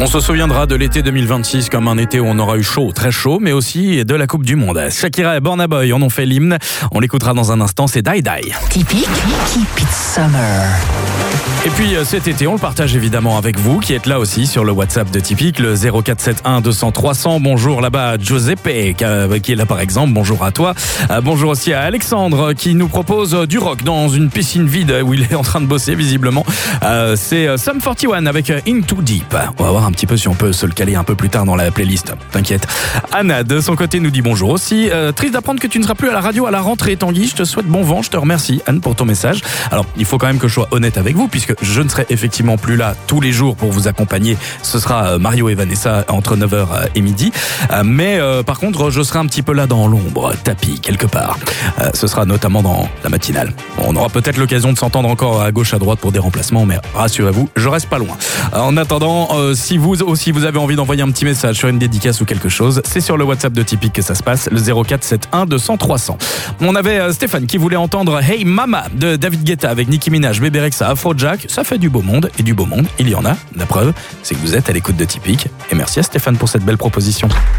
On se souviendra de l'été 2026 comme un été où on aura eu chaud, très chaud, mais aussi de la Coupe du Monde. Shakira et Burna Boy en ont fait l'hymne. On l'écoutera dans un instant, c'est Die Die. Typique, keep it summer. Et puis cet été, on le partage évidemment avec vous qui êtes là aussi sur le WhatsApp de Typique, le 0471 200 300. Bonjour là-bas à Giuseppe qui est là par exemple, bonjour à toi. Bonjour aussi à Alexandre qui nous propose du rock dans une piscine vide où il est en train de bosser visiblement. C'est Sum 41 avec Into Deep. On va voir un petit peu si on peut se le caler un peu plus tard dans la playlist, t'inquiète. Anna de son côté nous dit bonjour aussi. Triste d'apprendre que tu ne seras plus à la radio à la rentrée. Tanguy, je te souhaite bon vent, je te remercie Anne pour ton message. Alors il faut quand même que je sois honnête avec vous puisque je ne serai effectivement plus là tous les jours pour vous accompagner. Ce sera Mario et Vanessa entre 9h et midi. Mais par contre, je serai un petit peu là dans l'ombre, tapis quelque part. Ce sera notamment dans la matinale. On aura peut-être l'occasion de s'entendre encore à gauche, à droite pour des remplacements, mais rassurez-vous, je reste pas loin. En attendant, si vous aussi vous avez envie d'envoyer un petit message sur une dédicace ou quelque chose, c'est sur le WhatsApp de Typique que ça se passe, le 0471 200 300. On avait Stéphane qui voulait entendre Hey Mama de David Guetta avec Nicki Minaj, Bébé Rexha, Afrojack. Ça fait du beau monde, et du beau monde, il y en a. La preuve, c'est que vous êtes à l'écoute de Typique. Et merci à Stéphane pour cette belle proposition.